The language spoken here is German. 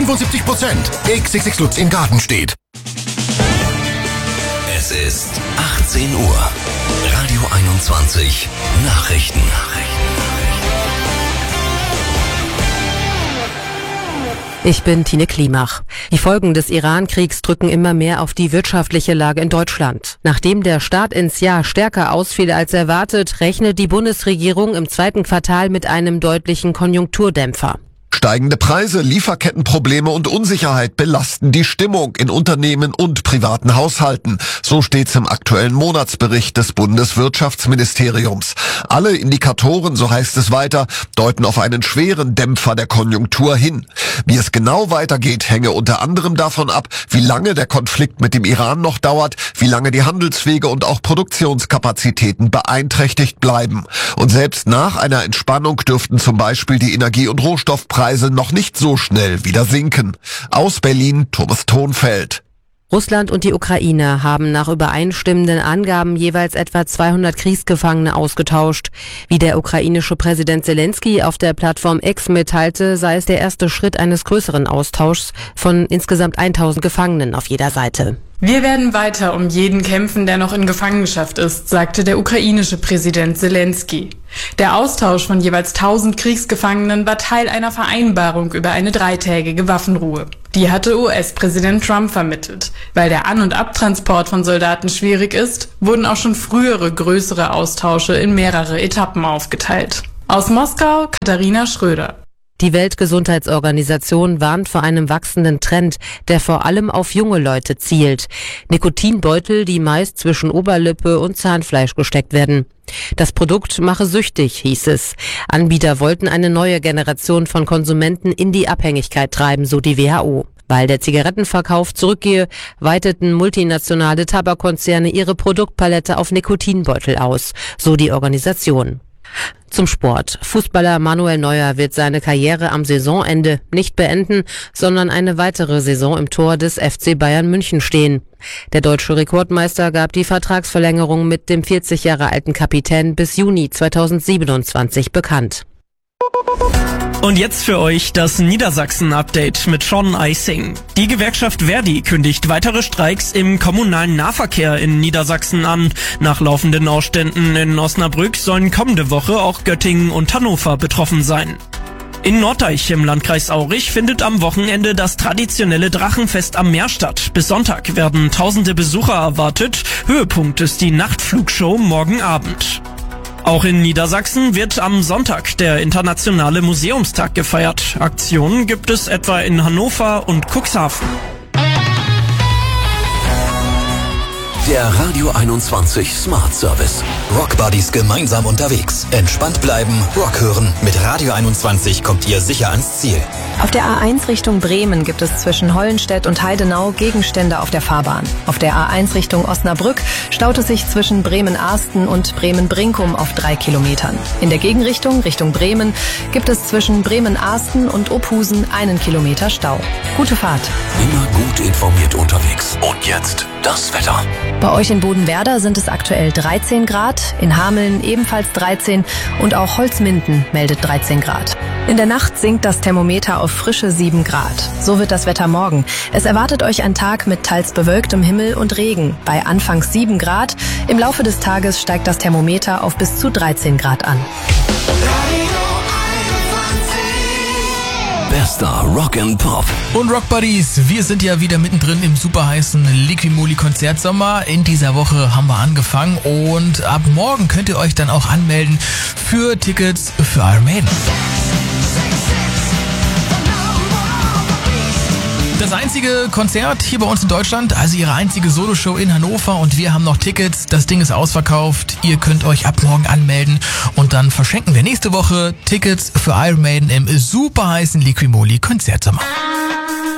75%. XXX Lutz in Gartenstedt. Es ist 18 Uhr. Radio 21 Nachrichten. Ich bin Tine Klimach. Die Folgen des Iran-Kriegs drücken immer mehr auf die wirtschaftliche Lage in Deutschland. Nachdem der Start ins Jahr stärker ausfiel als erwartet, rechnet die Bundesregierung im zweiten Quartal mit einem deutlichen Konjunkturdämpfer. Steigende Preise, Lieferkettenprobleme und Unsicherheit belasten die Stimmung in Unternehmen und privaten Haushalten. So steht's im aktuellen Monatsbericht des Bundeswirtschaftsministeriums. Alle Indikatoren, so heißt es weiter, deuten auf einen schweren Dämpfer der Konjunktur hin. Wie es genau weitergeht, hänge unter anderem davon ab, wie lange der Konflikt mit dem Iran noch dauert, wie lange die Handelswege und auch Produktionskapazitäten beeinträchtigt bleiben. Und selbst nach einer Entspannung dürften zum Beispiel die Energie- und Rohstoffpreise noch nicht so schnell wieder sinken. Aus Berlin, Thomas Thonfeld. Russland und die Ukraine haben nach übereinstimmenden Angaben jeweils etwa 200 Kriegsgefangene ausgetauscht. Wie der ukrainische Präsident Zelensky auf der Plattform X mitteilte, sei es der erste Schritt eines größeren Austauschs von insgesamt 1000 Gefangenen auf jeder Seite. Wir werden weiter um jeden kämpfen, der noch in Gefangenschaft ist, sagte der ukrainische Präsident Zelensky. Der Austausch von jeweils 1000 Kriegsgefangenen war Teil einer Vereinbarung über eine 3-tägige Waffenruhe. Die hatte US-Präsident Trump vermittelt. Weil der An- und Abtransport von Soldaten schwierig ist, wurden auch schon frühere größere Austausche in mehrere Etappen aufgeteilt. Aus Moskau, Katharina Schröder. Die Weltgesundheitsorganisation warnt vor einem wachsenden Trend, der vor allem auf junge Leute zielt. Nikotinbeutel, die meist zwischen Oberlippe und Zahnfleisch gesteckt werden. Das Produkt mache süchtig, hieß es. Anbieter wollten eine neue Generation von Konsumenten in die Abhängigkeit treiben, so die WHO. Weil der Zigarettenverkauf zurückgehe, weiteten multinationale Tabakkonzerne ihre Produktpalette auf Nikotinbeutel aus, so die Organisation. Zum Sport. Fußballer Manuel Neuer wird seine Karriere am Saisonende nicht beenden, sondern eine weitere Saison im Tor des FC Bayern München stehen. Der deutsche Rekordmeister gab die Vertragsverlängerung mit dem 40 Jahre alten Kapitän bis Juni 2027 bekannt. Und jetzt für euch das Niedersachsen-Update mit Sean Eising. Die Gewerkschaft Verdi kündigt weitere Streiks im kommunalen Nahverkehr in Niedersachsen an. Nach laufenden Ausständen in Osnabrück sollen kommende Woche auch Göttingen und Hannover betroffen sein. In Norddeich im Landkreis Aurich findet am Wochenende das traditionelle Drachenfest am Meer statt. Bis Sonntag werden tausende Besucher erwartet. Höhepunkt ist die Nachtflugshow morgen Abend. Auch in Niedersachsen wird am Sonntag der Internationale Museumstag gefeiert. Aktionen gibt es etwa in Hannover und Cuxhaven. Der Radio 21 Smart Service. Rock Buddies gemeinsam unterwegs. Entspannt bleiben, Rock hören. Mit Radio 21 kommt ihr sicher ans Ziel. Auf der A1 Richtung Bremen gibt es zwischen Hollenstedt und Heidenau Gegenstände auf der Fahrbahn. Auf der A1 Richtung Osnabrück staut es sich zwischen Bremen-Arsten und Bremen-Brinkum auf 3 Kilometern. In der Gegenrichtung, Richtung Bremen, gibt es zwischen Bremen-Arsten und Ophusen 1 Kilometer Stau. Gute Fahrt. Immer gut informiert unterwegs. Und jetzt das Wetter. Bei euch in Bodenwerder sind es aktuell 13 Grad, in Hameln ebenfalls 13 und auch Holzminden meldet 13 Grad. In der Nacht sinkt das Thermometer auf frische 7 Grad. So wird das Wetter morgen. Es erwartet euch ein Tag mit teils bewölktem Himmel und Regen. Bei anfangs 7 Grad. Im Laufe des Tages steigt das Thermometer auf bis zu 13 Grad an. Bester Rock and Pop. Und Rock Buddies, wir sind ja wieder mittendrin im super heißen Liquimoli Konzertsommer. In dieser Woche haben wir angefangen und ab morgen könnt ihr euch dann auch anmelden für Tickets für Iron Maiden. Das einzige Konzert hier bei uns in Deutschland, also ihre einzige Soloshow in Hannover und wir haben noch Tickets. Das Ding ist ausverkauft. Ihr könnt euch ab morgen anmelden und dann verschenken wir nächste Woche Tickets für Iron Maiden im super heißen Liquimoli Konzertsommer.